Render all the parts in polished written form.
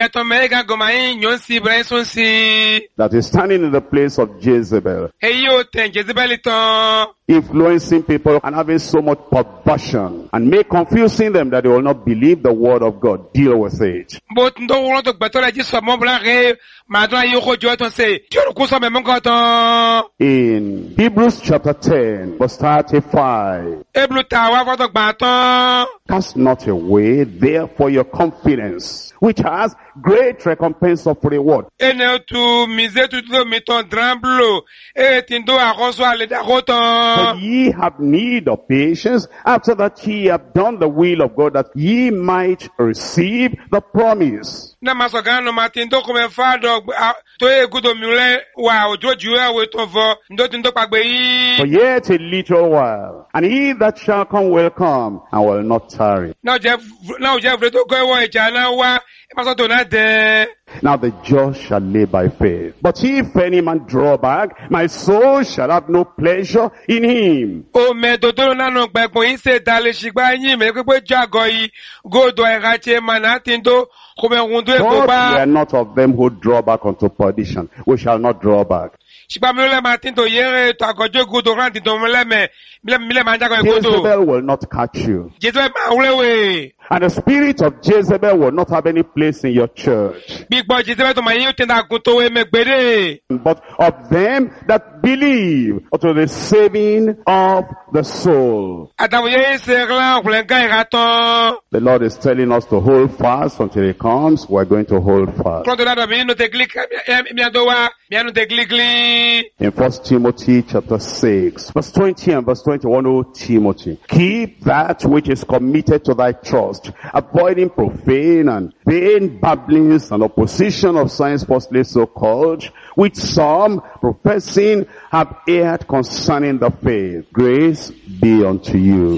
that is standing in the place of Jezebel, influencing people and having so much perversion and may confusing them that they will not believe the word of God. Deal with it. In Hebrews chapter 10 verse 35, cast not away therefore your confidence, which has great recompense of reward. But ye have need of patience, after that ye have done the will of God, that ye might receive the promise. For yet a little while, and he that shall come will come, and will not tarry. Now the just shall live by faith. But if any man draw back, my soul shall have no pleasure in him. But ye are not of them who draw back unto perdition. We shall not draw back. Jezebel will not catch you. And the spirit of Jezebel will not have any place in your church. But of them that believe unto the saving of the soul. The Lord is telling us to hold fast until He comes. We're going to hold fast. In 1 Timothy chapter 6, verse 20 and verse 21, O Timothy, keep that which is committed to thy trust, avoiding profane and vain babblings and opposition of science falsely so called, which some professing have erred concerning the faith. Grace be unto you.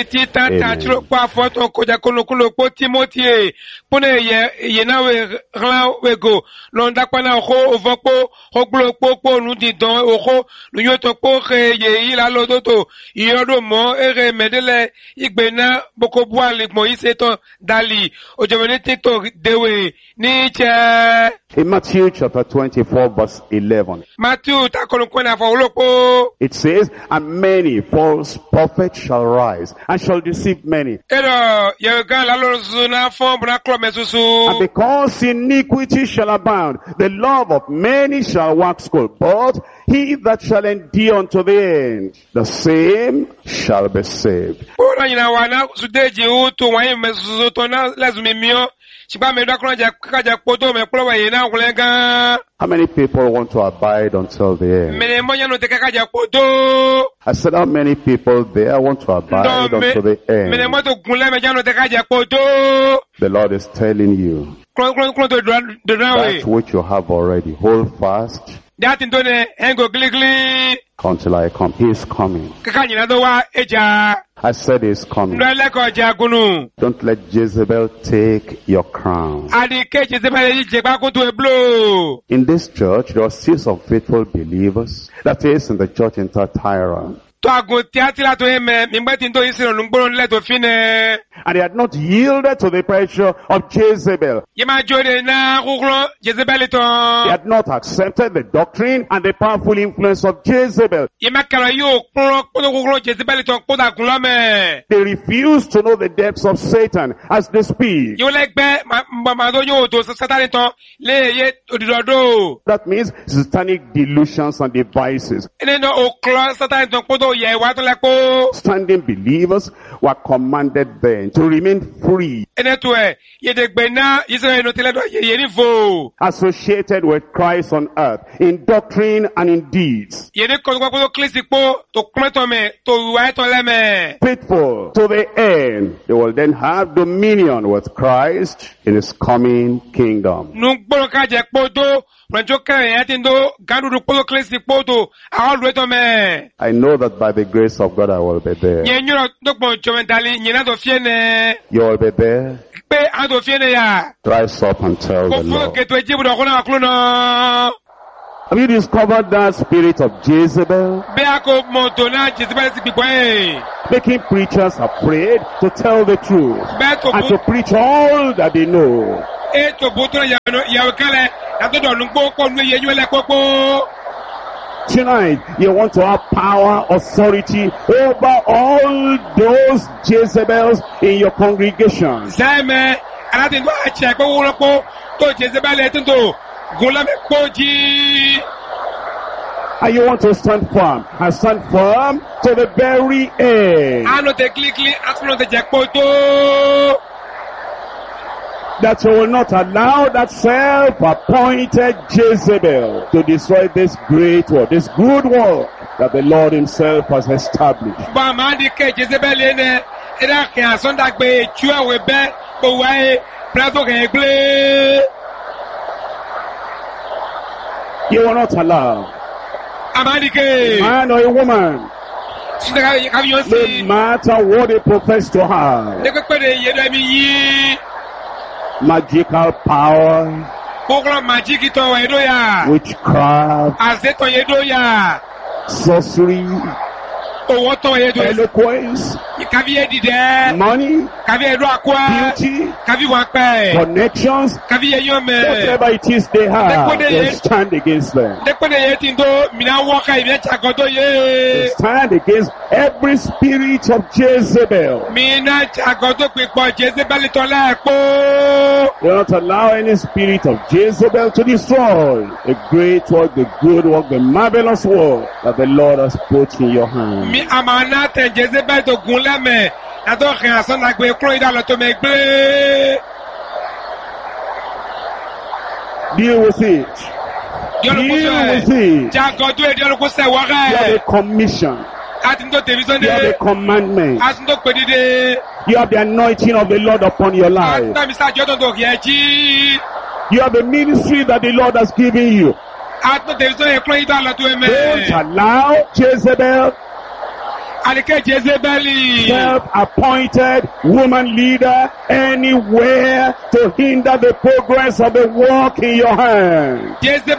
In Matthew chapter 24 verse 11, it says, and many false prophets shall rise and shall deceive many. And because iniquity shall abound, the love of many shall wax cold. But he that shall endure unto the end, the same shall be saved. How many people want to abide until the end? I said, how many people there want to abide until the end? The Lord is telling you that which you have already. Hold fast until I come. He is coming. I said He is coming. Don't let Jezebel take your crown. In this church, there are seeds of faithful believers. That is in the church in Thyatira. And they had not yielded to the pressure of Jezebel. They had not accepted the doctrine and the powerful influence of Jezebel. They refused to know the depths of Satan as they speak. That means satanic delusions and devices. Standing believers were commanded then to remain free, associated with Christ on earth in doctrine and in deeds, faithful to the end. They will then have dominion with Christ in His coming kingdom. I know that by the grace of God I will be there. You will be there. Rise up and tell the Lord. Have you discovered that spirit of Jezebel? Making preachers afraid to tell the truth and to preach all that they know. Tonight, you want to have power, authority over all those Jezebels in your congregation. And you want to stand firm, and stand firm to the very end. That you will not allow that self-appointed Jezebel to destroy this great work, this good work that the Lord himself has established. You will not allow a man or a woman, no matter what they profess to have, magical power, witchcraft, sorcery, eloquence, money, beauty, connections, whatever it is they have, they stand against them. They stand against every spirit of Jezebel. They don't allow any spirit of Jezebel to destroy the great work, the good work, the marvelous work that the Lord has put in your hands. Deal with it. Deal with it. You have a commission. You have a commandment. You have the anointing of the Lord upon your life. You have a ministry that the Lord has given you. Don't allow Jezebel, self-appointed woman leader, anywhere to hinder the progress of the work in your hand.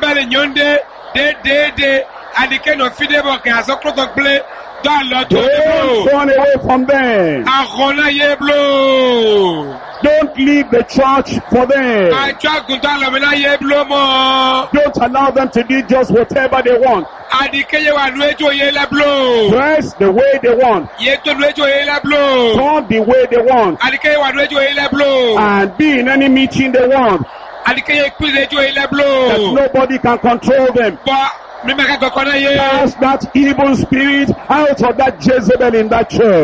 Don't run away from them. Don't leave the church for them. Don't allow them to do just whatever they want. Dress the way they want. Talk the way they want. And be in any meeting they want. That nobody can control them. Cast that evil spirit out of that Jezebel in that church.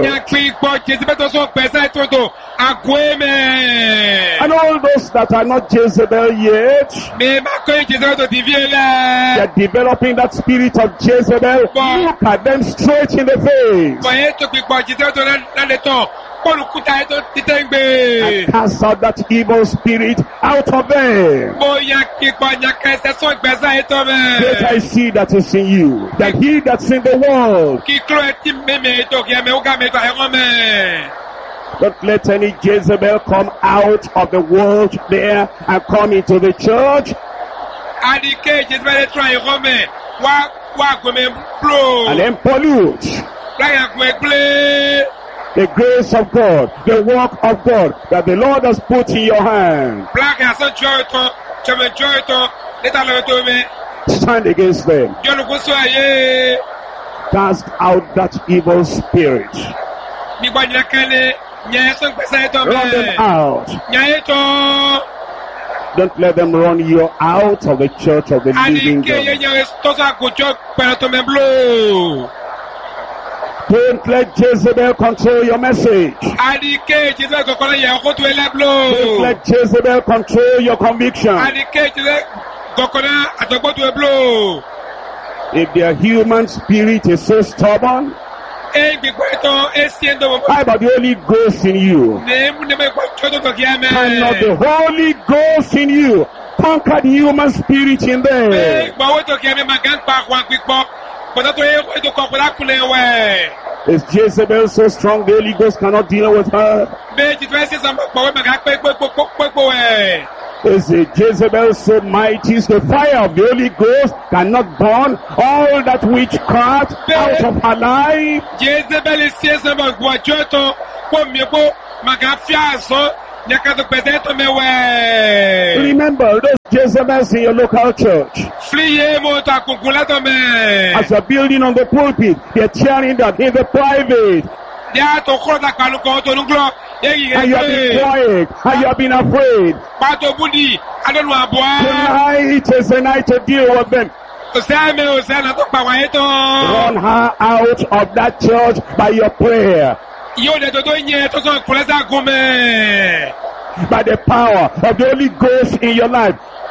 And all those that are not Jezebel yet, they are developing that spirit of Jezebel. Look at them straight in the face. And cast out that evil spirit out of them. Greater is he that is in you than he that's in the world. Don't let any Jezebel come out of the world there and come into the church. And then pollute the grace of God, the work of God that the Lord has put in your hand. Stand against them. Cast out that evil spirit. Run them out. Don't let them run you out of the church of the living God. Don't let Jezebel control your message. Don't let Jezebel control your conviction. If their human spirit is so stubborn, how about the Holy Ghost in you? Cannot the Holy Ghost in you conquer the human spirit in them? Is Jezebel so strong the Holy Ghost cannot deal with her? Is Jezebel so mighty the fire of the Holy Ghost cannot burn all that witchcraft out of her life? Remember those Jezebels in your local church. As you're building on the pulpit, they're cheering that in the private. And you have been quiet, and you have been afraid. Tonight is the night to deal with them. Run her out of that church by your prayer. By the power of the Holy Ghost in your life.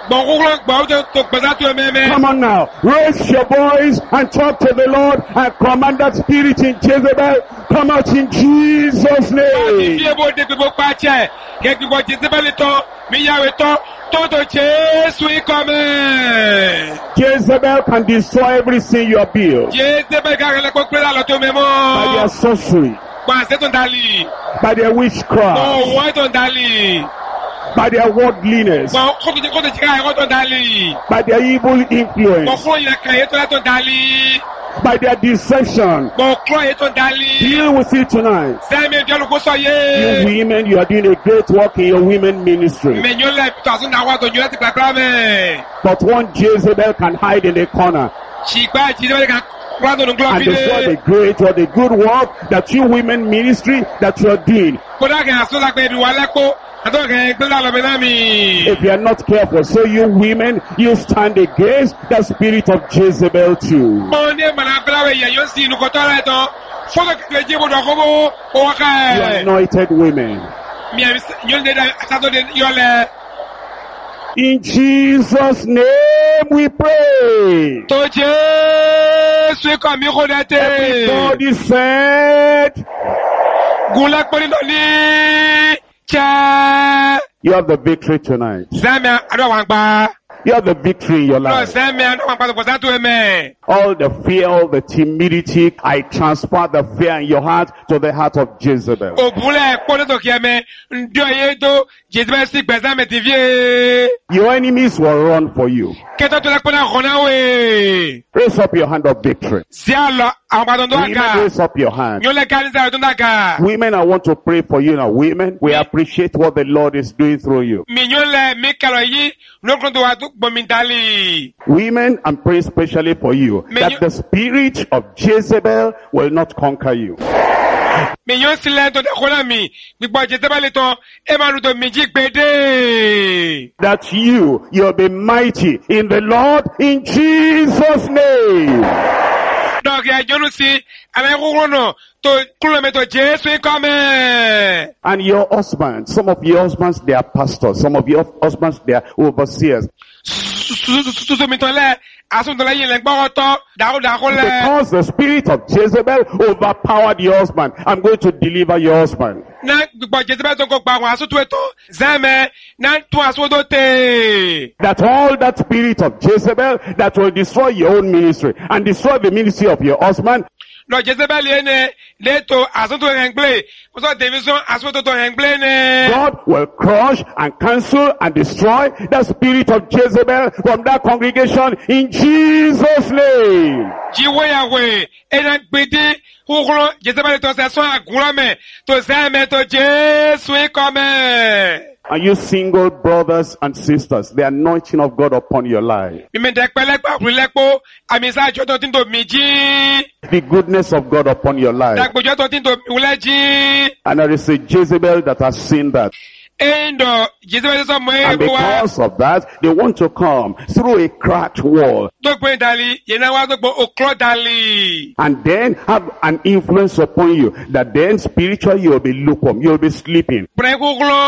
Come on now, raise your voice and talk to the Lord and command that spirit in Jezebel, come out in Jesus' name. Jezebel can destroy everything you have built. By their sorcery, by their witchcraft, by their worldliness, by their evil influence, by their deception. Deal with it tonight. You women, you are doing a great work in your women ministry. But one Jezebel can hide in a corner and destroy the great or the good work that you women ministry that you are doing. If you are not careful, so you women, you stand against the spirit of Jezebel too. You anointed women. In Jesus' name we pray. Everybody said, you have the victory tonight. You have the victory in your life. All the fear, all the timidity, I transfer the fear in your heart to the heart of Jezebel. Your enemies will run for you. Raise up your hand of victory. Women, raise up your hand. Women, I want to pray for you now. Women, we appreciate what the Lord is doing through you. Women, I'm praying especially for you, that the spirit of Jezebel will not conquer you. That you'll be mighty in the Lord in Jesus' name. And your husbands, some of your husbands, they are pastors. Some of your husbands, they are overseers. Because the spirit of Jezebel overpowered your husband, I'm going to deliver your husband. That all that spirit of Jezebel that will destroy your own ministry and destroy the ministry of your husband, God will crush and cancel and destroy the spirit of Jezebel from that congregation in Jesus' name. And you single brothers and sisters, the anointing of God upon your life. The goodness of God upon your life. And there is a Jezebel that has seen that. And because of that, they want to come through a cracked wall and then have an influence upon you, that then spiritually you'll be lukewarm, you'll be sleeping. Then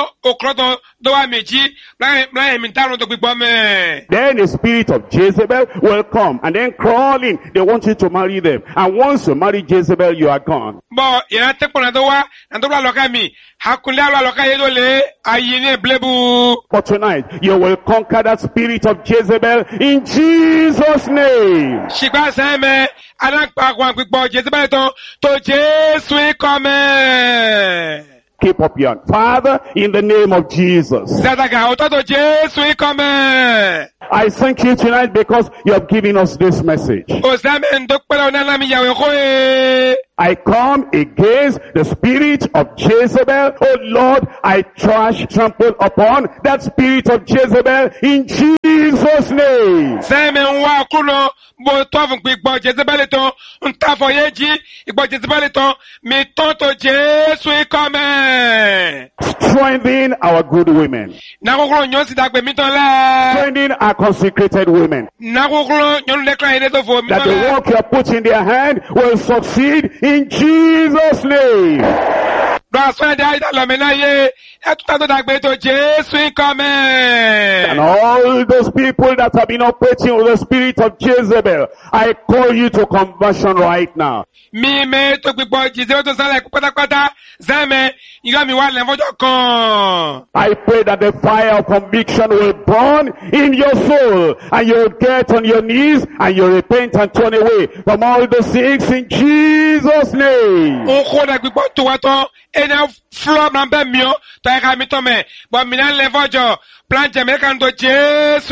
the spirit of Jezebel will come and then crawl in. They want you to marry them, and once you marry Jezebel, you are gone. But tonight, you will conquer that spirit of Jezebel in Jesus' name. Keep up your hand. Father, in the name of Jesus, Zadaga ototo Jesu ikome. I thank you tonight because you have given us this message. Osame ndokpela onana mi yawe koe. I come against the spirit of Jezebel. Oh Lord, I trample upon that spirit of Jezebel in Jesus' name. Zeme nwa kuno bo tofu gbigbo Jezebel ton ntafo yeji igbo Jezebel ton mi tonto Jesu ikome. Strengthen our good women. Nakukuro nyonsi dagbe mi ton le. Strengthen our consecrated women. Nakukuro nyonu dekla ide to fo mi That ton the le. work you have put in their hand will succeed in Jesus' name. Do aswan de aida lomena ye etuta to dagbe to Jesu ikome. And all those people that have been operating with the spirit of Jezebel, I call you to conversion right now. Mi me to gbigbo Jezebel to sale pátápátá zeme iga mi wa le fojo kan. I pray that the fire of conviction will burn in your soul and you'll get on your knees and you'll repent and turn away from all the sins in Jesus' name. Oko da gbigbo to wa ton ena flo na be mi o to e ka mi to me but mi na le fojo plan je me kan to Jesu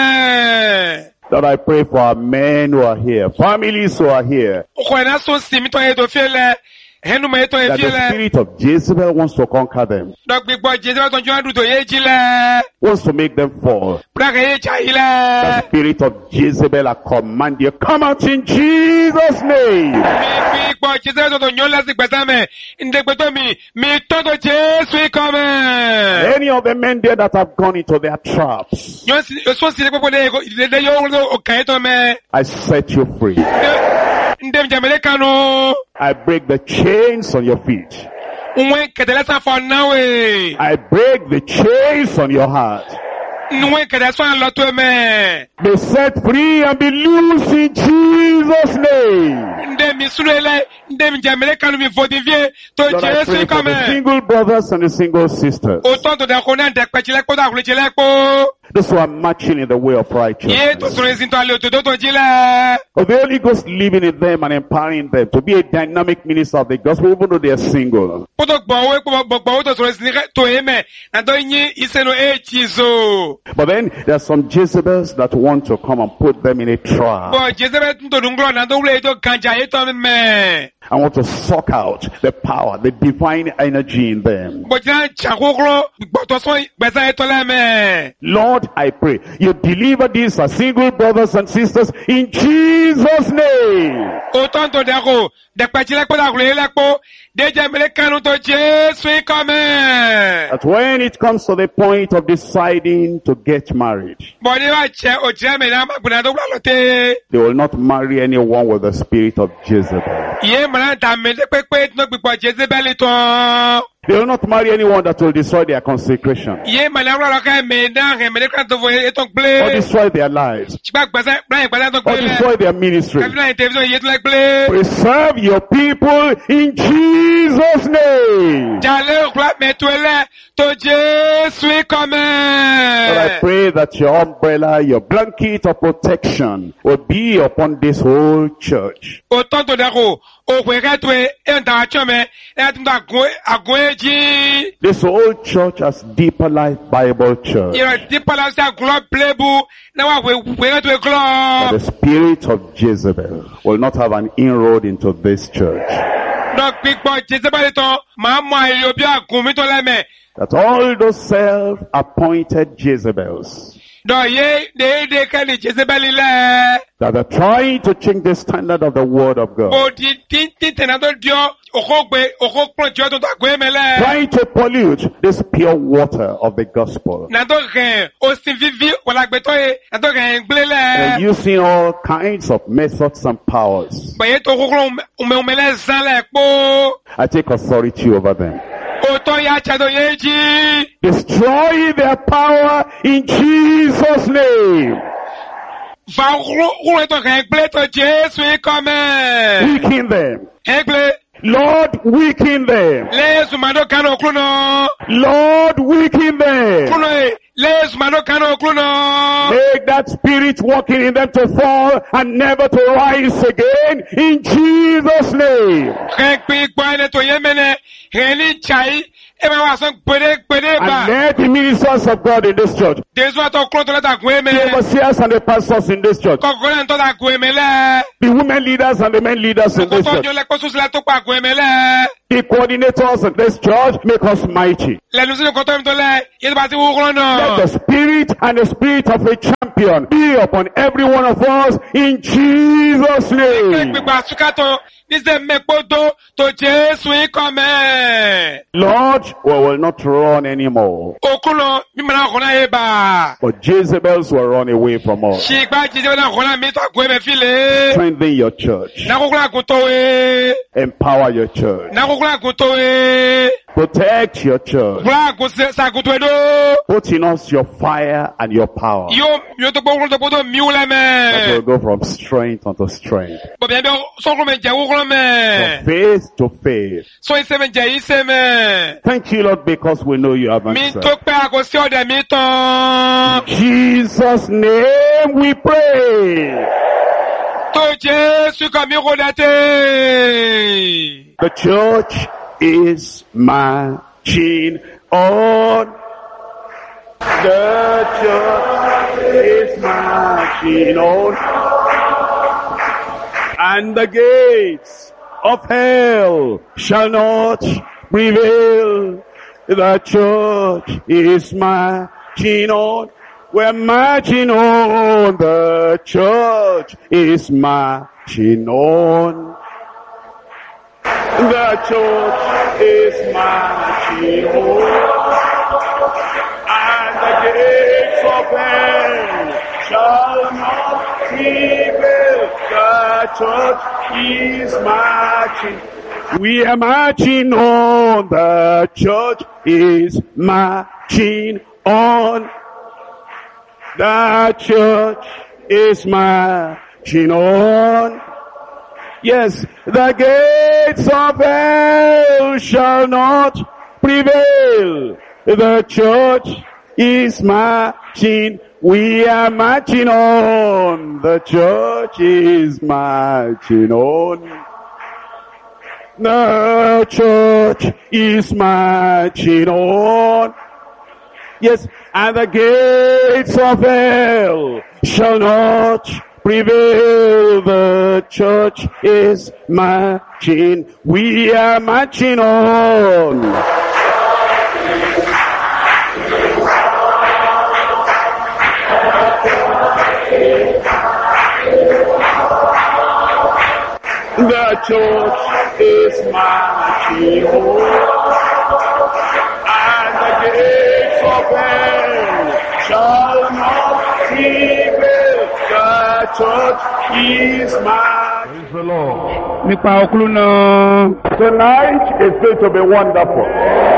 ikome. Lord, I pray for our men who are here, families who are here, Oko ena so si mi to e to fele henu me to e that the fele. spirit of Jezebel wants to conquer them, Do gbigbo Jezebel to joan du to ye jile. wants to make them fall. Pra ke ye cha The ile. spirit of Jezebel, I command you, come out in Jesus' name. Mi gbigbo Jezebel to nyon la si gbesa me. Inde gbe to mi to Jesu ikome. Any of the men there that have gone into their traps, Yo so si le popo de yo o kan to me. I set you free. Ndem jamele kanu. I break the chains on your feet. Nwen kedele sa for now we. I break the chains on your heart. Nwen kedele so an lo to me. Be set free and be loose in Jesus' name. Ndem mi sulele, ndem jamele kanu mi vodivie to Lord, I Jesu pray for the ikome. single brothers and the single sisters, O to de ko na de pe chile ko da ko chile ko. those who are marching in the way of Ye to righteousness. so resin to ale to jile. Of the Holy Ghost living in them and empowering them to be a dynamic minister of the gospel even though they are single. Po to gbo we gbo to so resin to eme. Na do yin iseno e chizo. But then there are some Jezebels that want to come and put them in a trap. Bo Jezebel to dunglo na do wle to ganja e to me. I want to suck out the power, the divine energy in them. Bo jan chakokro gbo to so gbesa e to le me. Lord, I pray you deliver these as single brothers and sisters in Jesus' name. O ton to de ko de pe chile ko da ko le po. De jamele kanu to Jesu ikome. That when it comes to the point of deciding to get married, Bo ni wa che o je me na ma gbuna do lo te. they will not marry anyone with the spirit of Jezebel. Ye mara ta me de pe no gbigbo Jezebel to. They will not marry anyone that will destroy their consecration Ye mara ro ka me na he me de kan to vo e to or ple. destroy their lives Chba gbesa gbesa to or ple. destroy their ministry. Kafina television ye to like ple. Preserve your people in Jesus' name. Jale okla me to ele to Jesu ikome. Lord, I pray that your umbrella, your blanket of protection will be upon this whole church. O ton to de ko o kwe ka to e nda chome e tun da ago eji. This whole church as Deeper Life Bible Church. Iro di pala sa club plebu na wa we to That club. the spirit of Jezebel will not have an inroad into this church. Donc pigbo Jezebel to ma mo ayo bi agun mi to le me. That all those self-appointed Jezebels Do ye de kan Jezebel le. that are trying to change the standard of the word of God, O di tin na do dio oko pro dio to ago me le. trying to pollute this pure water of the gospel, Na do gen o si vivi wala gbe to e na do gen gble and le. using all kinds of methods and powers. Baye to kokoro me le zan le po. I take authority over them. O to ya cha do yeji. Destroy their power in Jesus' name. Va ro to gen gble to Jesu ikome. Weaken them. Egle Lord, weaken them. lesu mado kano kluno. Lord, weaken them. Kluno lesu mado kano kluno. Make that spirit working in them to fall and never to rise again in Jesus' name. Ken pi gba ene to yemene. Heni chai E ma wa son pede And ba. let the ministers of God in this church, Dezu ato klo to leta ku the eme. overseers and the pastors in this church, Kokore nto da ku eme le. the women leaders and the men leaders in this Koto church, jo le kosu le to pa ku eme le. the coordinators in this church, make us mighty. Le nu sinu koto mi to le. Ye ba ti wu klo Let no. the spirit and the spirit of a champion be upon every one of us in Jesus' name. Gbigba sukato. Ni se mepodo to Jesu ikome. Lord, we will not run anymore, Okulo mi mana kona eba. but Jezebels will run away from us. Shigba jije na kona mi to ku eme file. Strengthen your church. Na kokula ku to we. Empower your church. Na kokula ku to we. Protect your church. Kula ku sa ku to do. Put in us your fire and your power. Yo to bo to bodo mi ule That will me. go from strength unto strength. Bo bien so ko me je wo ko From me. faith to faith. So ise me je ise me. Thank you, Lord, because we know you have Mi answered. to pe akosi ode mi tan. In Jesus' name we pray. To Jesu ka mi ko date. The church is marching on. The church is marching on. And the gates of hell shall not prevail. The church is marching on. We're marching on. The church is marching on. The church is marching on. And the gates of hell shall not prevail. The church is marching. We are marching on. The church is marching on. The church is marching on. Yes, the gates of hell shall not prevail. The church is marching. We are marching on. The church is marching on. The church is marching on. Yes, and the gates of hell shall not prevail. The church is marching. We are marching on. The church is marching on. And the gates of hell shall not prevail. The church is marching. Praise the Lord. Nípa okulu náà. Tonight is going to be wonderful.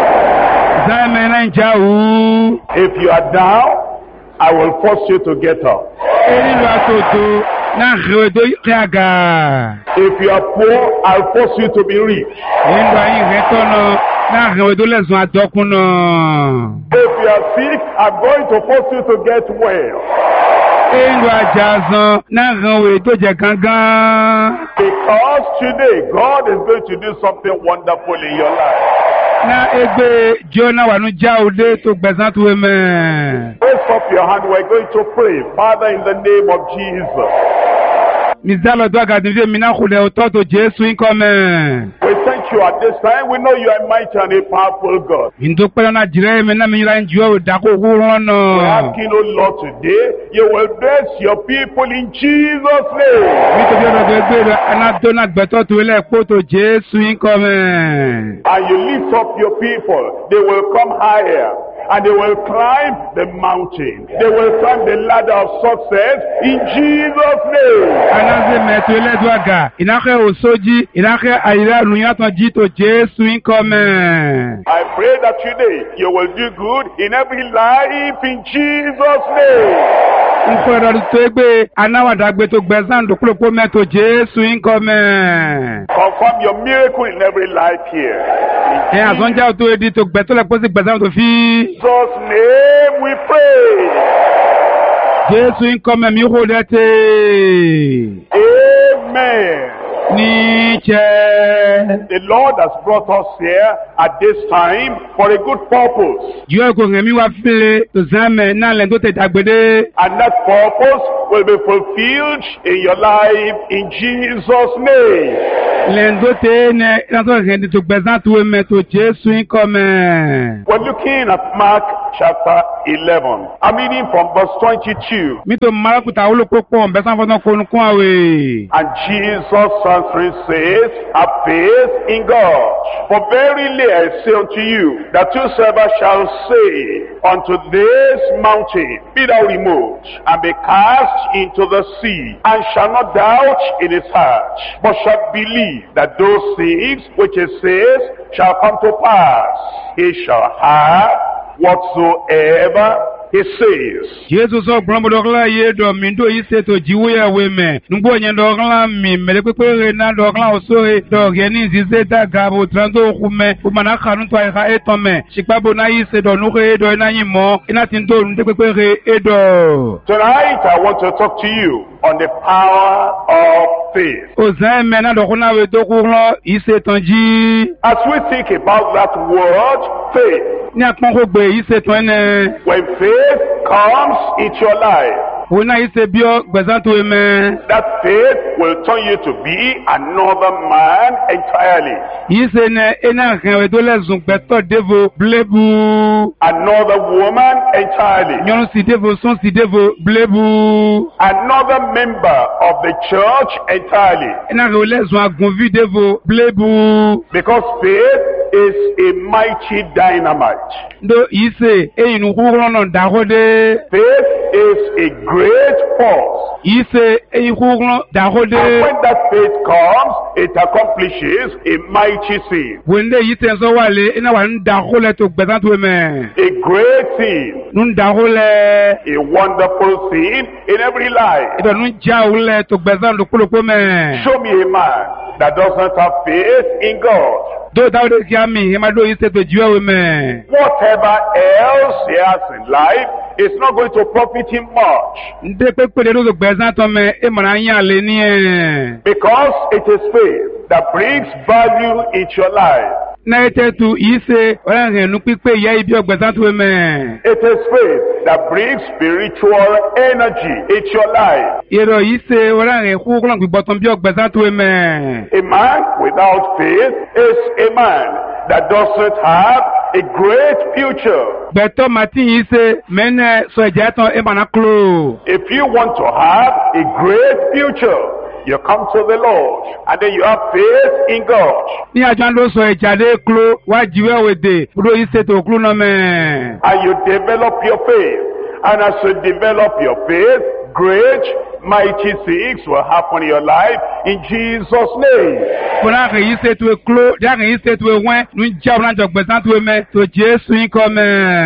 Zẹ́mi náà jẹ́ òun. If you are down, I will force you to get up. Eri lo atoto náà xewedo kíága. If you are poor, I'll force you to be rich. Èyí lọ ayé rẹ̀ tọ́nà náà xewedo lẹ́sùn àdọ́kùn náà. If you are sick, I'm going to force you to get well. Èyí lọ àjàzán náà xewedo jẹ gángan. Because today, God is going to do something wonderful in your life. Na egbe Jonah wà ní já òde tó gbẹ̀sán tó mẹ́. Raise up your hand. We're going to pray. Father, in the name of Jesus. Mizalo do agadivye mina kule ototo Jesu inkome. We thank you at this time. We know you are mighty and a powerful God. Indokpela na jire mena minyula njuwa dako hurono. We're asking, oh Lord, today, you will bless your people in Jesus' name. Mito biono gwegwe anadona gbeto tuwele koto Jesu inkome. And you lift up your people. They will come higher. And they will climb the mountain. They will climb the ladder of success in Jesus' name. Anaze metwele dwaga. Inake osoji. Inake aira runyato jito Jesu inkome. I pray that today you will do good in every life in Jesus' name. Nkoro to egbe anawadagbe to gbezan dokolopo meto Jesu inkome. Confirm your miracle in every life here. E azonja to edi to gbeto le posi gbezan to fi. In Jesus' name we pray. Jesu inkome mi hodete. Amen. Niche. The Lord has brought us here at this time for a good purpose. Dieu ko ngemi wa file to zame na le do te dagbede. And that purpose will be fulfilled in your life in Jesus' name. Le do te ne na to rendi to gbezan to me to Jesu comme. We're looking at Mark chapter 11. I'm reading from verse 22. Mi to marakuta olopopo besan fo no ko kun awe. And Jesus answering says, have faith in God. For verily I say unto you, that whosoever shall say unto this mountain, be thou removed, and be cast into the sea, and shall not doubt in his heart, but shall believe that those things which he says shall come to pass, he shall have whatsoever he says. Jesus so brombo dogla ye do mindo ise to jiwo ya weme. Nugbo nyen dogla mi mele pepe na dogla osore do geni zize da gabo trando kume umana khanu to ai kha etome. Shikbabo na ise do nuke do na yimo ina tindo nde pepe edo. Tonight I want to talk to you on the power of faith. Ozeme na do kuna we do kulo ise tonji. As we think about that word, faith. Ni akpon ko gbe ise to ene. When faith comes into your life, Wona ise bio gbezan to eme. that faith will turn you to be another man entirely. Ise ne ena kan we do lezun gbeto devo blebu. Another woman entirely. Nyon si devo son si devo blebu. Another member of the church entirely. Ena ke lezun agunvi devo blebu. Because faith is a mighty dynamite. Do ise eyinu kurono dahode. Faith is a great force. Ise eyin kurono And dahode. when that faith comes, it accomplishes a mighty thing. Wende yite so wale ena wa ndahole to gbezan to eme. A great thing. Nun dahole. A wonderful thing in every life. Edo nun jaule to gbezan do kuloko me. Show me a man that doesn't have faith in God. Do dawde kiami ema do ise to jiwe we me. Whatever else he has in life is not going to profit him much. Nde pepe de do gbezan to me e mara yan le ni e. Because it is faith that brings value into your life. Na ete tu ise ora renu pipe ya ibi ogbezan to me. It is faith that brings spiritual energy into your life. Yero ise ora re ku kulon gbiboton bi ogbezan to me. A man without faith is a man that doesn't have a great future. Beto mati ise mene so ejaton e mana klo. If you want to have a great future, you come to the Lord and then you have faith in God. Ni ajan do so ejade klo wa jiwe wede. Bro ise to klo no me. And you develop your faith. And as you develop your faith, great, mighty things will happen in your life in Jesus' name. Kona ke ise to klo, ja ke ise to wen, nu jabran jo gbezan to me to Jesu comme.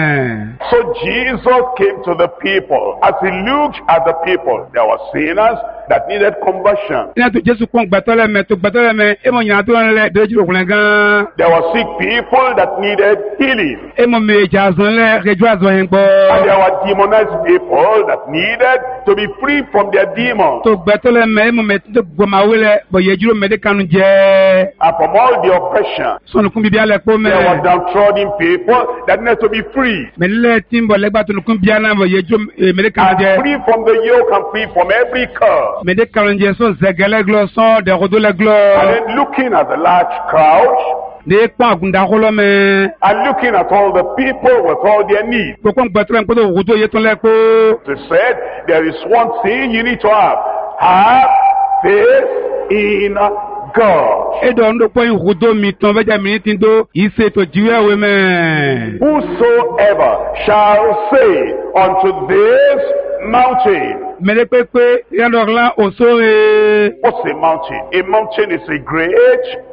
So Jesus came to the people. As he looked at the people, there were sinners that needed conversion. Ina to Jesu kon gbetole me e mo nya to le de jiro kun gan. There were sick people that needed healing. E mo me jazon le rejo azon yen gbo. And there were demonized people that needed to be free from their demons. To gbetole me e mo me to goma wele bo ye jiro me de kanu je. And from all the oppression, So nu kun bibia le po me. there were downtrodden people that needed to be free. Me le timbo le gba to nu kun bia na bo ye jiro me de kanu And je. free from the yoke and free from every curse. Me de kanu je so zegele glo so de rodo le glo. And then looking at the large crowd, De pa agunda holo me. and looking at all the people with all their needs, Ko kon gbetole nko to rodo ye to le ko. they said, there is one thing you need to have. Have faith in God. Edo ndo po rodo mi ton veja mi tin do ise to jiwe we me. Whosoever shall say unto this mountain. Mele pepe yandor la osore. What's a mountain? A mountain is a great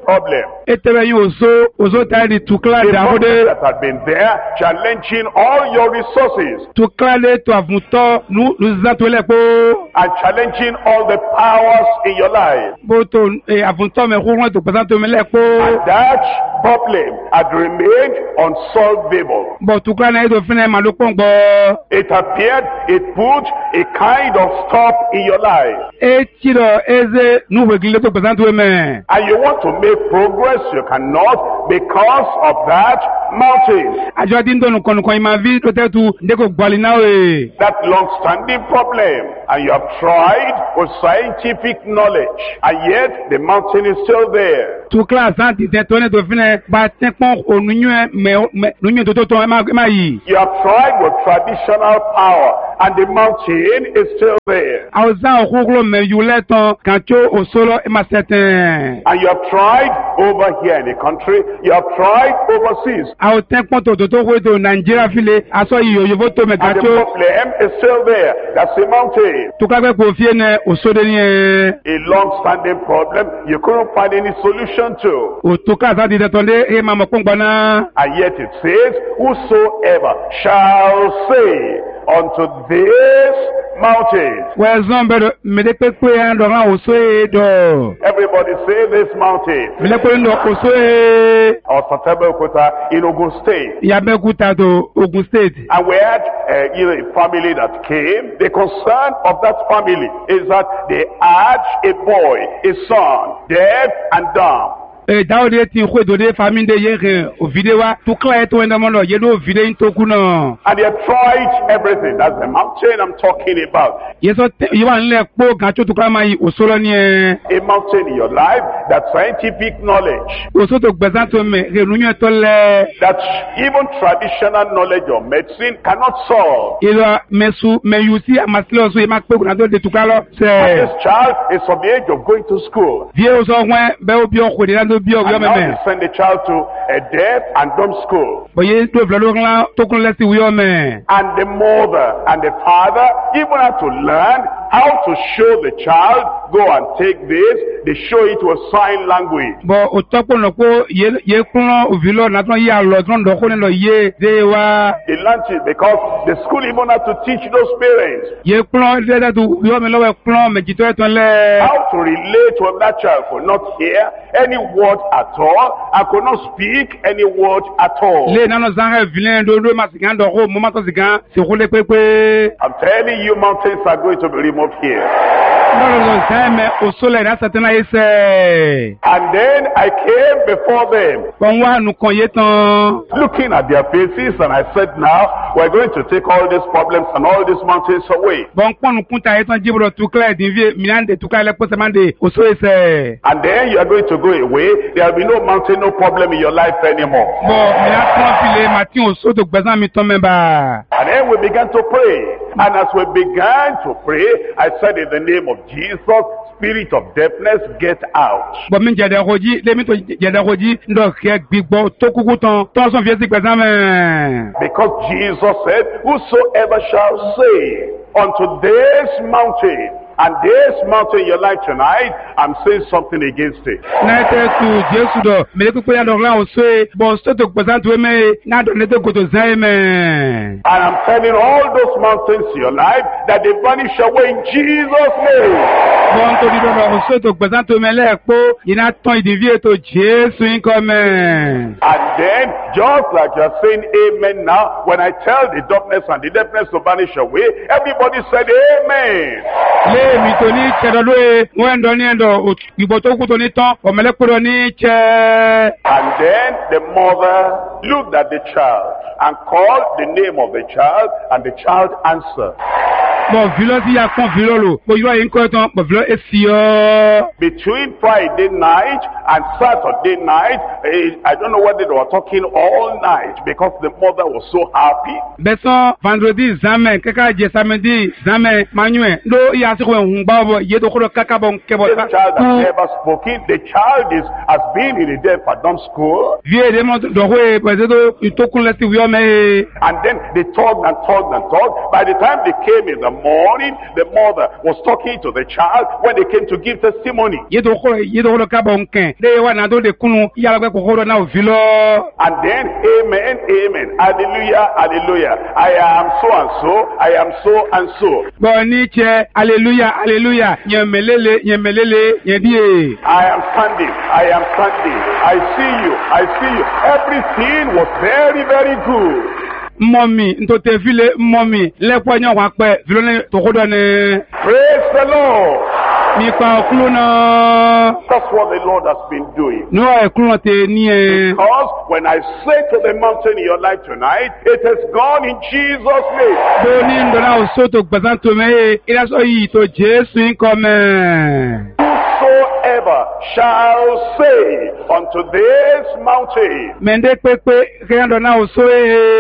problem. Etebe yin oso ta di tukla The da problems hode. that have been there, challenging all your resources Tukla le to avuto nu zato le po. and challenging all the powers in your life. Bo to avuto me ko to pesan to me le po. And that problem had remained unsolvable. Bo tukla na do fine ma lo pon It appeared it put a kind of stop in your life. Etiro eze nu wegile to pesan to me. And you want to make progress, you cannot because of that mountain. Ajo di ndo nu kon ma vi to te tu ndeko gbali na we. That long-standing problem. And you have tried with scientific knowledge. And yet the mountain is still there. Tukla santi te to ne to fine ba te pon onunyu me nunyu to ma yi. You have tried with traditional power. And the mountain is still there. Auza okuglo me yule ton kancho osolo e ma certain. And you have tried over here in the country. You have tried overseas. Au te pon to to Nigeria file aso yo to me And the kancho. problem is still there. That's the mountain. Tukla ko fie ne osode ni A long-standing problem you couldn't find any solution to. o tukla santi te tonde e ma mo na. And yet it says, whosoever shall say unto this mountain. We zombe me de pepe ando na oso e do. Everybody say this mountain. Me le ko ndo oso e Or Satabekuta in Ogun State. ya Bekuta to Ogun State. And we had a family that came. The concern of that family is that they had a boy, a son, deaf and dumb. Daode ti ko do de famille de ye o videwa tukla e to ndo mo lo ye do video ntoku no. And they have tried everything. That's the mountain I'm talking about. Yeso you wan le po kancho tukla mai osolo ni e. A mountain in your life, that scientific knowledge, Oso to gbezan to me renunyu to le. that even traditional knowledge of medicine cannot solve. Ilo mesu me yusi amasilo so e ma pe kuna do de tukla lo And se. this child is of the age of going to school. Vie oso wen be obi o ko de na do bi o yo And now me. you send the child to a deaf and dumb school. Bo ye to vlo la to kun le si yo me. And the mother and the father even have to learn how to show the child, go and take this. They show it with sign language. Bo o to ko no ko ye kun o vilo na ton ya lo ton do ko ne lo ye de wa. They learned it because the school even have to teach those parents Ye kun de da du yo me lo we kun me jito ton le. how to relate with that child, could not hear any word at all, and could not speak any word at all. Le nano zanga vilain do ma sigan do ko mo ma to sigan se ko le pepe. I'm telling you, mountains are going to be removed here. No same o sole na satana ise. And then I came before them, Bon wa nu kon ye tan. looking at their faces, and I said, now we're going to take all these problems and all these mountains away. Bon kon nu kunta ye tan jibro tu clear din vie minande tu ka le po semande o so ise. And then you are going to go away. There will be no mountain, no problem in your life anymore. Bon mi na kon file matin o so to gbezan mi ton memba. And then we began to pray. And as we began to pray, I said, in the name of Jesus, spirit of deafness, get out. Bon mi jede roji le mi to jede roji ndo ke gbigbo to kuku ton son vie si gbezan me. Because Jesus said, whosoever shall say unto this mountain, and this mountain in your life tonight, I'm saying something against it. Na te tu Jesu do me le kuku ya do la o so bon so to gbezan tu me na do ne te ko to zai me. And I'm telling all those mountains in your life that they vanish away in Jesus' name. Bon to di do o so to gbezan to me le po ina ton idivie to Jesu in come. And then, just like you're saying amen now, when I tell the darkness and the deafness to vanish away, everybody said amen. Le mi to ni che do e mo ndo ni ndo ibo to ku to ni ton o mele ku do ni che. And then the mother looked at the child and called the name of the child, and the child answered. Bon vilo si ya kon vilo lo bo yo yin ko ton bo vilo e si yo. Between Friday night and Saturday night, I don't know whether they were talking all night because the mother was so happy. Beson vendredi jamais kaka je samedi jamais manuel do ya se ko hungbabo ye do ko kaka bon kebo. The child has never spoken. The child has been in a deaf and dumb school. Vie de mon do we pesedo itokun leti wi o me. And then they talked and talked and talked. By the time they came in the morning, the mother was talking to the child when they came to give testimony. Ye do ko ka bon ken de wa na do de kunu ya la ko ko na o vilo. And then amen, amen, hallelujah, hallelujah. I am so and so, I am so and so. Boni che hallelujah, hallelujah. Nyemelele yedie. I am standing, I am standing. I see you, I see you. Everything was very, very good. Mommy, ntote vile mommy, le poignon wa pe, vile to ko do ne. Praise the Lord. Mi pa kluna. That's what the Lord has been doing. No e kluna te ni e. Because when I say to the mountain in your life tonight, it has gone in Jesus' name. Boni ndona o soto gbazanto me, ila so yi to Jesu in come. Whosoever shall say unto this mountain. Mende pepe ndona o so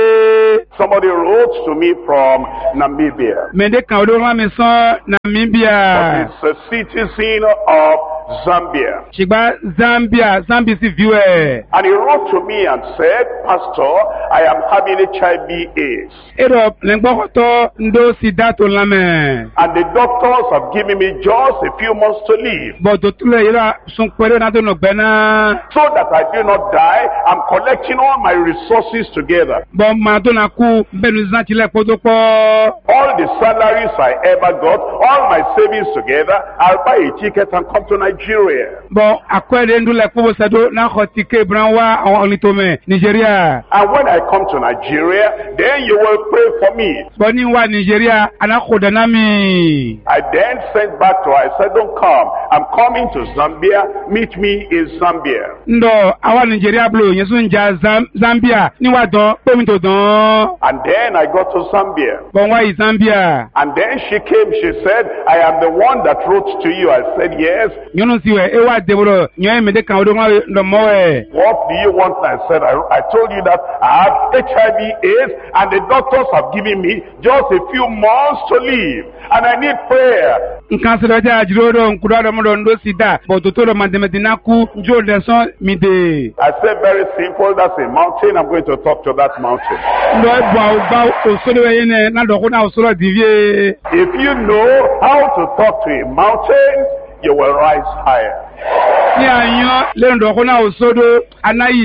e. Somebody wrote to me from Namibia. Mende kan do ma me son Namibia. It's a citizen of Zambia. Shigba Zambia si viewer. And he wrote to me and said, Pastor, I am having HIV/AIDS. Edo lengbo to ndo sida to lame. And the doctors have given me just a few months to live. But to tule ira sun pere na to no bena. So that I do not die, I'm collecting all my resources together. But ma to na ku benu zanti le podopo. All the salaries I ever got, all my savings together, I'll buy a ticket and come to Nigeria. Bon, akwede ndu le pobo sedo na khotike branwa onitome Nigeria. And when I come to Nigeria, then you will pray for me. Boni wa Nigeria ana khodana mi. I then sent back to her. I said, don't come. I'm coming to Zambia. Meet me in Zambia. Ndo awa Nigeria blo yesu nja Zambia ni wa don pe mi to don. And then I got to Zambia. Bon wa Zambia. And then she came. She said, I am the one that wrote to you. I said, yes. Nyonu siwe ewa deboro nyoe mede kan odo ndo moe. What do you want? I said, I told you that I have HIV/AIDS and the doctors have given me just a few months to live. And I need prayer. Nkanselo ja ajiro nkudado mo ndo sida bo totoro mandemedina ku njo leson mide. I said very simple, that's a mountain. I'm going to talk to that mountain. Ndo ba osolo yene na do ko na osolo divie. If you know how to talk to a mountain, you will rise higher. Ni anyo le ndo ko na osodo anayi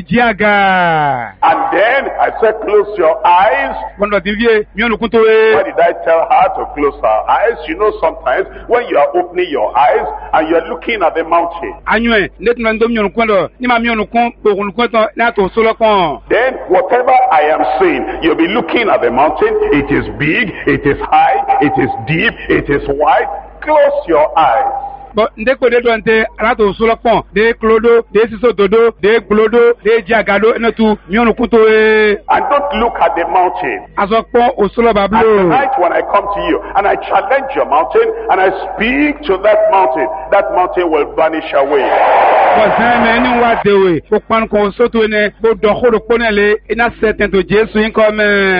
jiaga. And then I said, close your eyes. Bondo divie nyonu kutowe. Why did I tell her to close her eyes? You know, sometimes when you are opening your eyes and you are looking at the mountain. Anyo netuna ndo nyonu kwendo ni ma nyonu kun pokun kwento na to solo kon. Then whatever I am saying, you'll be looking at the mountain. It is big, it is high, it is deep, it is wide. Close your eyes. But ndeko de donte alato solo pon de clodo de siso dodo de glodo de jagado enetu nyonu kuto e. And don't look at the mountain. Azokpo osolo bablo. And tonight when I come to you and I challenge your mountain and I speak to that mountain will vanish away. Bozeme ni wa dewe ko pan ko soto ne bo dokhoro ponele ina certain to Jesu in come.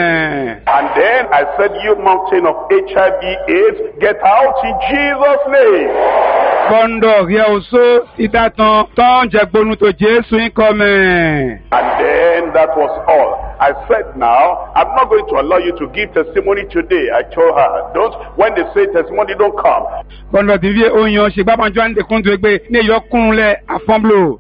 And then I said, you mountain of HIV/AIDS, get out in Jesus' name. Bondo ya oso itaton ton jagbonu to Jesu in come. And then that was all. I said, now, I'm not going to allow you to give testimony today. I told her, don't, when they say testimony, don't come. Bondo divie onyo shigba banjo ande kuntu egbe ne yokunle afamblo.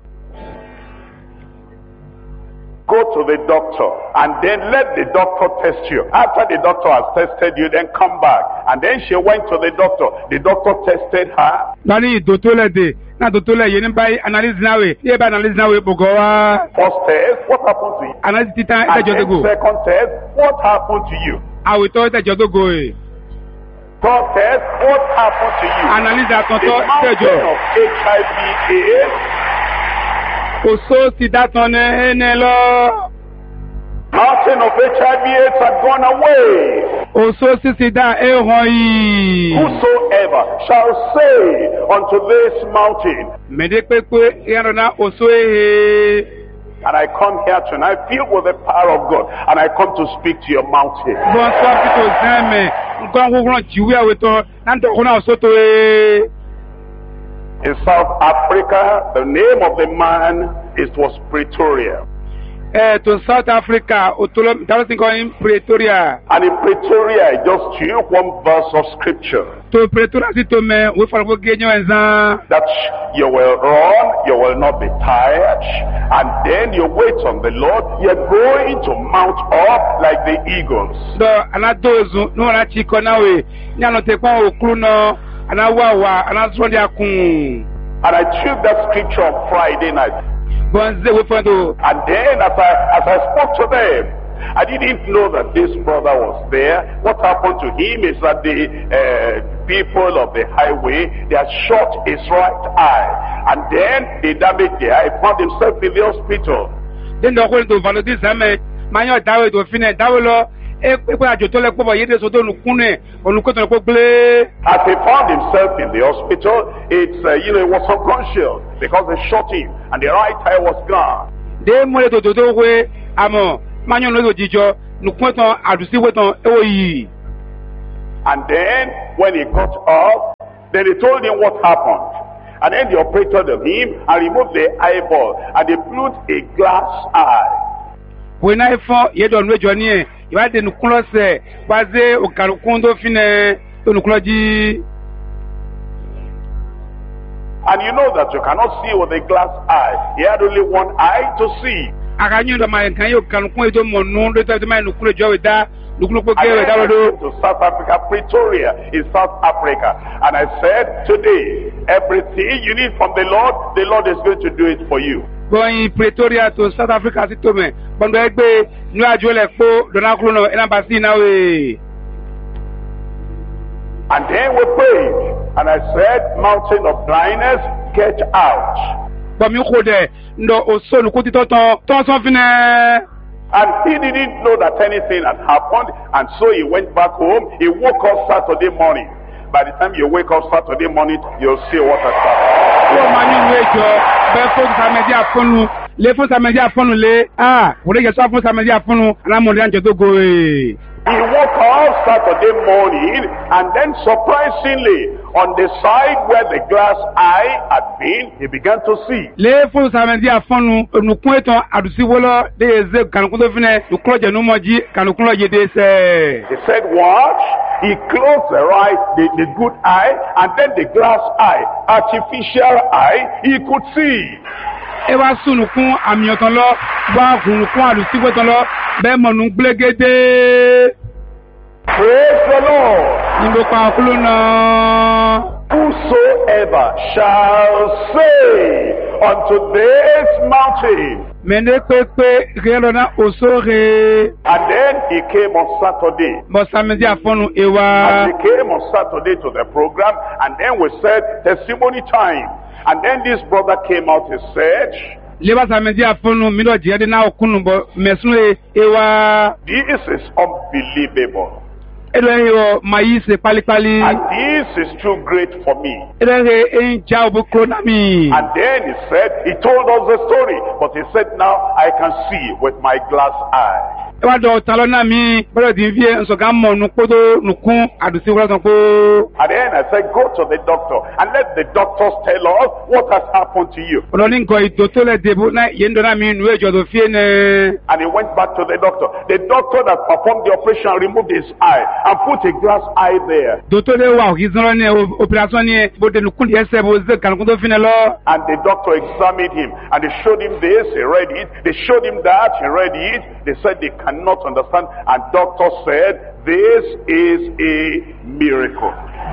Go to the doctor and then let the doctor test you. After the doctor has tested you, then come back. And then she went to the doctor. The doctor tested her. Nani dotole de na dotole yeni bai analyze nawe. Ye ba analyze nawe bogowa. First test, what happened to you? Analyze titan And eta then jodogo. second test, what happened to you? Awi to eta jodogo e. Third test, what happened to you? Analyze The atonto mountain tejo. of HIV/AIDS. Oso sidaton ene lo. Mountain of HIV/AIDS had gone away. Oso sisida ehoi. Whosoever shall say unto this mountain, Mede pepe yarona oso ehe. And I come here tonight filled with the power of God. And I come to speak to your mountain. Bonsoir, plutôt jamais. In South Africa, the name of the man was Pretoria. To South Africa, in Pretoria. And in Pretoria, I just took one verse of scripture. To Pretoria, that you will run, you will not be tired, and then you wait on the Lord. You're going to mount up like the eagles. And I took that scripture on Friday night. And then as I spoke to them, I didn't know that this brother was there. What happened to him is that the people of the highway, they had shot his right eye. And then they damaged the eye. He found himself in the hospital. As he found himself in the hospital, he was unconscious because they shot him and the right eye was gone. And then when he got up, then they told him what happened. And then they operated on him and removed the eyeball and they put a glass eye. When I found you don't know Johnny, you had the nucleus, was there, Okarukundo Fine, Unuklaji. And you know that you cannot see with a glass eye. He had only one eye to see. I knew that my can you can point to Monon, the man who could join with that. To South Africa, Pretoria in South Africa. And I said, today, everything you need from the Lord is going to do it for you. Going Pretoria to South Africa, to me. But the New Ajole, Donacruno, and Embassy now. And then we prayed. And I said, mountain of blindness, get out. But you could no, so look at it, and he didn't know that anything had happened, and so he went back home. He woke up Saturday morning. By the time you wake up Saturday morning, you'll see what has happened. He woke up Saturday morning, and then surprisingly, on the side where the glass eye had been, he began to see. He said, what? He closed the good eye, and then the glass eye, artificial eye, he could see. Praise the Lord. Whosoever shall say unto this mountain. And then he came on Saturday. And he came on Saturday to the program, and then we said testimony time. And then this brother came out and said, this is unbelievable. And this is too great for me. And then he said, he told us the story, but he said, now I can see with my glass eye. And then I said, go to the doctor and let the doctors tell us what has happened to you. And he went back to the doctor. The doctor that performed the operation removed his eye and put a glass eye there. And the doctor examined him and they showed him this, he read it. They showed him that, he read it. They said they cannot understand, and doctor said this is a miracle.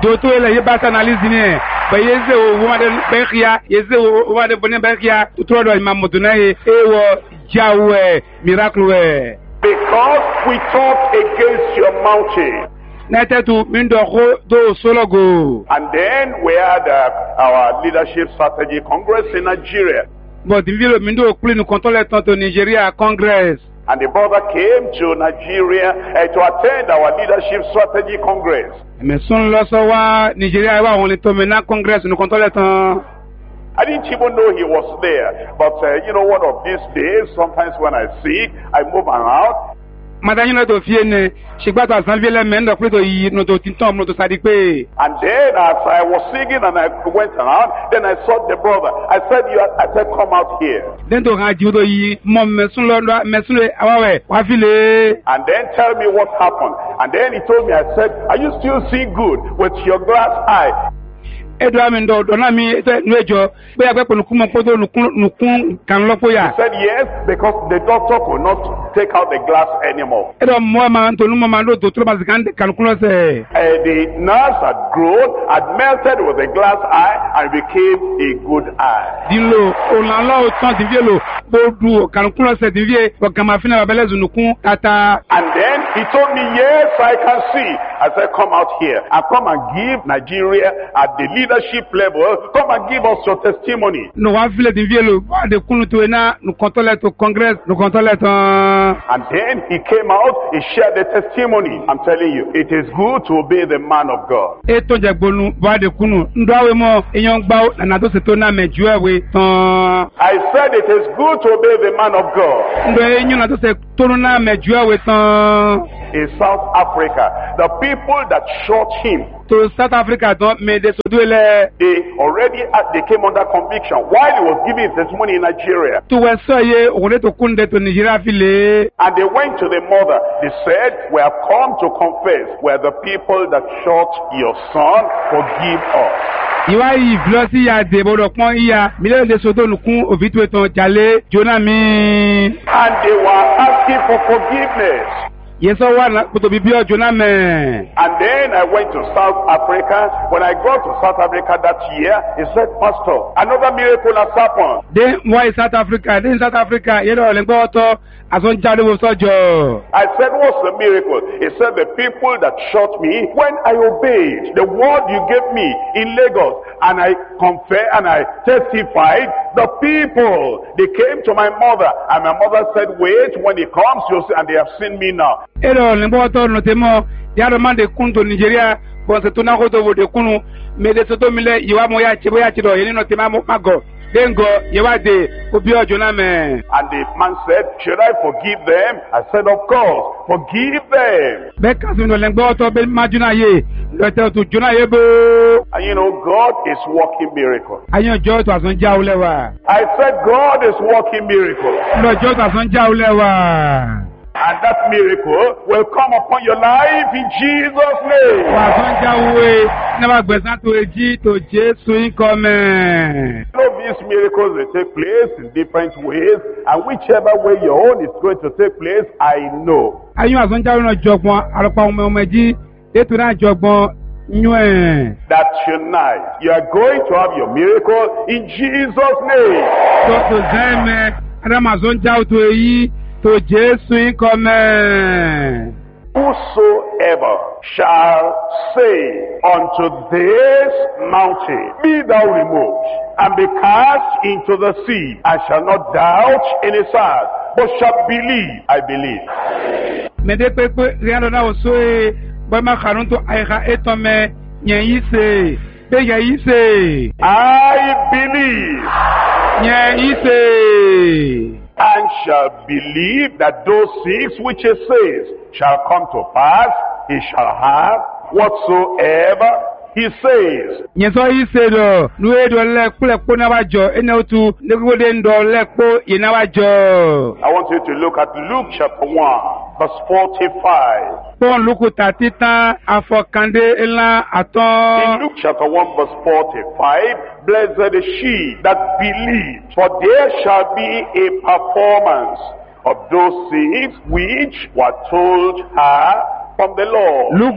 Because we talk against your mountain. And then we had our Leadership Strategy Congress in Nigeria. And the brother came to Nigeria to attend our Leadership Strategy Congress. I didn't even know he was there. But, one of these days, sometimes when I sick, I move around. Madame to fiene, Shibata Sanvilla Menda Pluto Noto Tintom Noto Sadipe. And then as I was singing and I went around, then I saw the brother. I said, come out here. Then to Rajudo Mom Mesulonda Mesule Awe, Wafile. And then tell me what happened. And then he told me, I said, are you still seeing good with your glass eye? Edwamindo Donami Nejo, where I Nukun can Lopoya. He said yes, because the doctor could not take out the glass anymore. The nerves had grown, had melted with the glass eye, and became a good eye. And then he told me, yes, I can see. I said, come out here and come and give Nigeria at the leadership level, come and give us your testimony. And then he came out, he shared the testimony. I'm telling you, it is good to obey the man of God. I said it is good to obey the man of God. In South Africa, the people that shot him, to South Africa, they came under conviction while he was giving his testimony in Nigeria. And they went to the mother. They said, we have come to confess. We are the people that shot your son. Forgive us. And they were asking for forgiveness. Yes, I want to be pure, Joname. And then I went to South Africa. When I got to South Africa that year, he said, Pastor, another miracle has happened. Then why South Africa? Then South Africa, I said, what's the miracle? He said, the people that shot me, when I obeyed the word you gave me in Lagos, and I confessed and I testified, the people, they came to my mother, and my mother said, wait, when he comes, you'll see, and they have seen me now. Nigeria, then go, and the man said, should I forgive them? I said, of course, forgive them. And God is working miracles. I said, God is working miracles. And that miracle will come upon your life in Jesus' name. These miracles, they take place in different ways, and whichever way your own is going to take place, I know. That tonight, you are going to have your miracle in Jesus' name. Whosoever shall say unto this mountain, be thou removed, and be cast into the sea, and shall not doubt in his heart, but shall believe, I believe. I believe. And shall believe that those things which he says shall come to pass, he shall have whatsoever he says. I want you to look at Luke chapter 1, verse 45. In Luke chapter 1, verse 45, blessed is she that believes, for there shall be a performance of those things which were told her from the Lord. You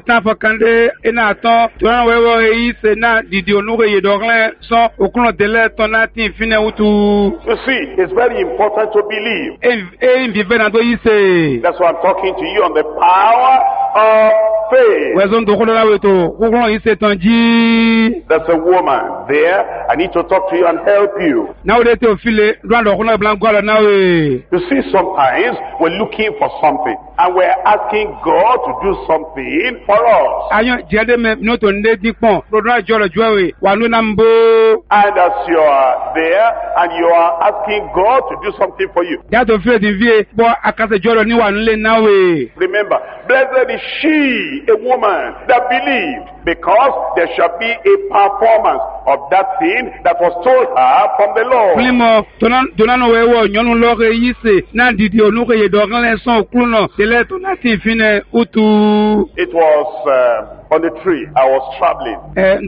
see, it's very important to believe. That's why I'm talking to you on the power of faith. Wezon to kola weto. Kuglon yi setan ji. There's a woman there. I need to talk to you and help you. Now they to file rando kola blanco na we. You see, sometimes we're looking for something and we're asking God to do something for us. Ayo jede me no to nde dipon. Rodra jolo jwe wa no nambo. And as you are there and you are asking God to do something for you. Ya to file di vie bo akase jolo ni wa nle na we. Remember, blessed is she, a woman that believed, because there shall be a performance of that thing that was told her from the Lord. Plimo tonano we wo nyonu lore yise na didi onuke ye dogan son okruno tele to nati fine utu. It was on the tree. I was traveling.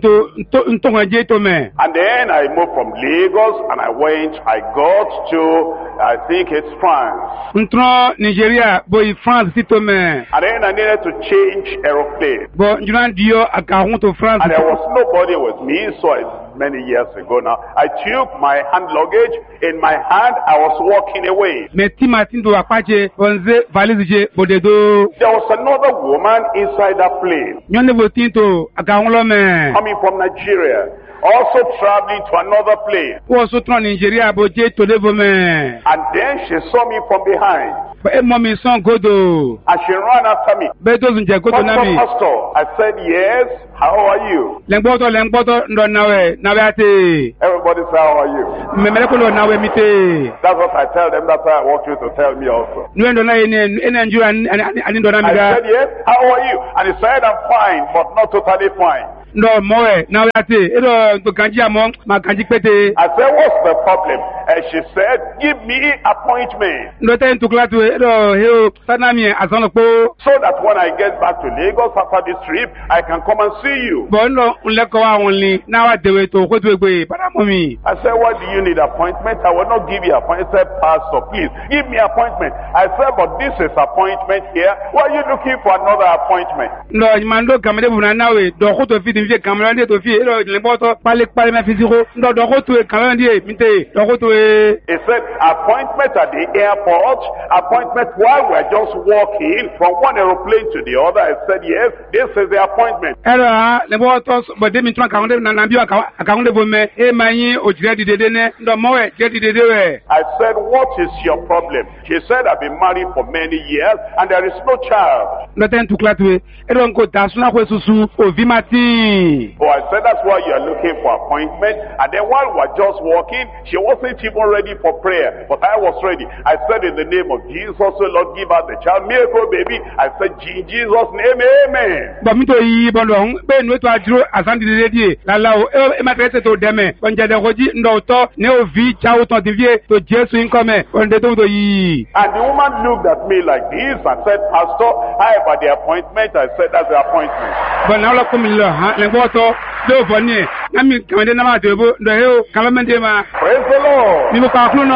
Nto ngaje to me. And then I moved from Lagos and I got to, I think it's France. Ntro Nigeria boy France si to me. And then I needed to change aeroplane. Bo njunan dio akahun to France. And there was nobody with me, so many years ago now, I took my hand luggage in my hand. I was walking away. Meti Martin do apache onze valise je bodedo. There was another woman inside that plane. Nyone botinto akahun lo me. Coming from Nigeria, also traveling to another plane. Wo so tron Nigeria boje to levo me. And then she saw me from behind. But e mommy son godo. And she ran after me. Beto zunje godo na mi. Pastor, I said, yes, how are you? Lengboto ndo nawe ate. Everybody say, how are you? Memele ko nawe mite. That's what I tell them. That's what I want you to tell me also. Nuendo na ene njura ani ndo na miga. I said, yes, how are you? And he said, I'm fine, but not totally fine. No moe nawe ate. Edo to kanji among ma kanji pete. I said, what's the problem? And she said, give me appointment. No ten to klatu edo heo sanami azonpo. So that when I get back to Lagos after this trip, I can come and see you. Bono unleko wa only na wa dewe to ko to egbe para momi. I said, why do you need appointment? I will not give you appointment. I said, Pastor, please give me appointment. I said, but this is appointment here. Why are you looking for another appointment? No, mando kamede buna nawe do ko to fit vie kamera de to fi edo lemboto pale me fiziko. No do ko to kamera de mite do ko to. He said, appointment at the airport, appointment while we're just walking from one aeroplane to the other. I said, yes, this is the appointment. But they mean to account and account for me. E mani o jedi de ne ndo moe jedi de we. I said, what is your problem? She said, I've been married for many years and there is no child. Nothing to clatwe. E don ko tasuna ko susu o vimati. Oh, I said, that's why you are looking for appointment. And then while we're just walking, she wasn't even ready for prayer, but I was ready. I said, in the name of Jesus, oh Lord, give us the child, miracle baby. I said, in Jesus' name, amen. But me to yi bondo be no to ajro asandi de die la la o e ma trete to deme onja de goji ndo to ne o vi chao to divie to Jesu income onde to yi. And the woman looked at me like this and said, Pastor, how about the appointment? I said, that's the appointment. But now look me lo ha le boto do foni na mi kamende na ma de bo ndo he kalamende ma. Praise the Lord. Mi mo pa kunu no.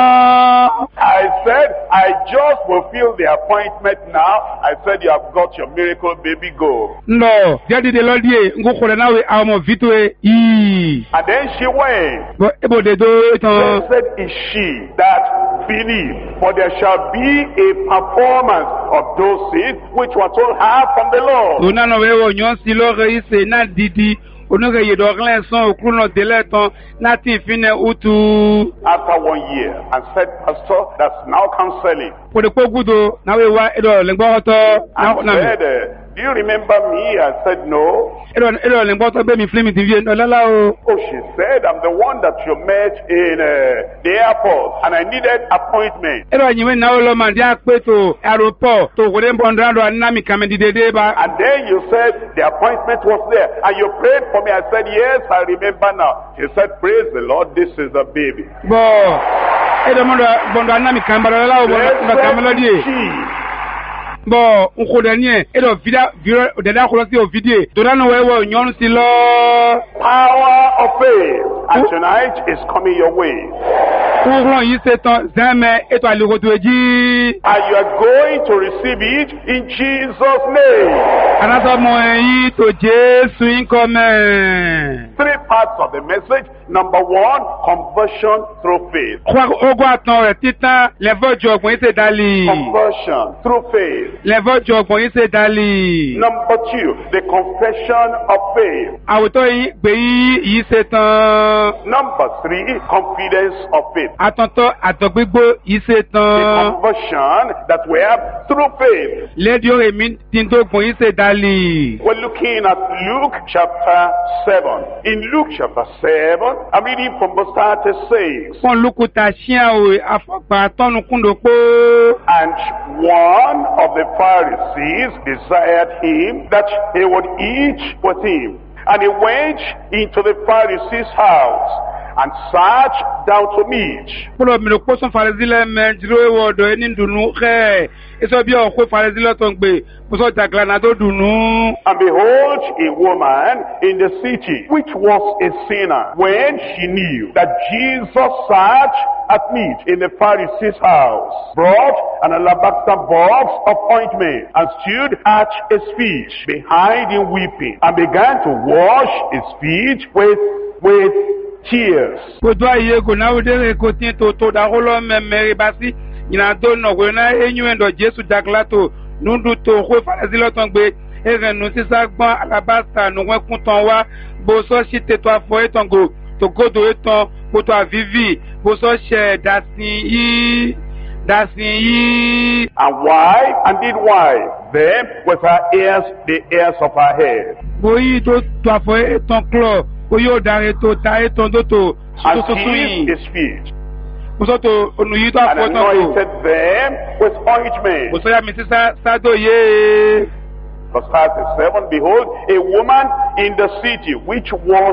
I said, I just fulfilled the appointment now. I said, you have got your miracle baby, go. No, jadi de lodie ngo khole nawe amo vitwe yi. And then she went. But ebo de do to. Blessed is she that believe, for there shall be a performance of those things which were told her from the Lord. Una no wewo nyon si lo reise na didi. Onuge ye dogle son okuno deleton nati fine utu. After 1 year, and said, Pastor, that's now counseling. For the pogudo na we wa edo lengbo to na said, do you remember me? I said, no. Edo lengbo to be mi flimi divie no lala o. Oh, she said, I'm the one that you met in the airport and I needed appointment. Edo nyiwe na lo man dia pe to aeroport to go dem bondrando anami kamedi dede ba. And then you said the appointment was there and you prayed for me. I said, yes, I remember now. She said, praise the Lord, this is a baby. Bo edo mondo bondo anami kambara la o bondo kamelo die. Bo ukodanie edo vida deda kholosi o vidie dorano wewe nyon si lo. Power of faith. And tonight is coming your way. And you are going to receive it in Jesus' name. 3 parts of the message. Number one, conversion through faith. Ogun atan rẹ̀ títan lẹ́fọ́jọ ọgbọ̀n yìí ṣe dálì. Conversion through faith. Lẹ́fọ́jọ ọgbọ̀n yìí ṣe dálì. Number two, the confession of faith. Àwòtọ́ yìí gbé yìí ṣe tán. Number three, confidence of faith. Àtọ̀tọ̀ àtọ̀gbígbó yìí ṣe The tán. conversion that we have through faith. Lédi orí mi ti ń dógbọ̀n yìí ṣe dálì. We're looking at Luke chapter 7. In Luke chapter 7, I'm reading from verse 36. Fọ́n lókùtà ṣíà òwe afọ́gbà tọ́nukúndò pé. And one of the Pharisees desired him that he would eat with him. And he went into the Pharisee's house and sat down to meat. Kúrò mi ló kó sún Farisílẹ̀ mẹ́jìló ìwọ̀ ọ̀dọ̀ ẹni dùnú rẹ̀. Èso bí ọ̀kọ́ Farisílẹ̀ tó ń gbé, kó sọ jàgìlá náà tó dùnú. And behold, a woman in the city, which was a sinner, when she knew that Jesus sat at meat in the Pharisee's house, brought an alabaster box of ointment, and stood at his feet behind him weeping, and began to wash his feet with tears. Kodo aye ko na udere ko tin to da holo memeri basi ina do no go na enyu endo Jesu jaglato nundu to ko Farisilo ton gbe erenu sisa gbon alabasta nu wen kun ton wa bo so site to afo eton go to godo eton ko to avivi bo so she dasin yi. And why? And did why? Then with her ears, the ears of her head. Boyi to afo eton klo Oyo dare to ta eton do to And kissed his feet. Musoto onuyi to And afo eton anointed them with ointment. Bosoya mi sisa sado ye. Verse 37, behold, a woman in the city which was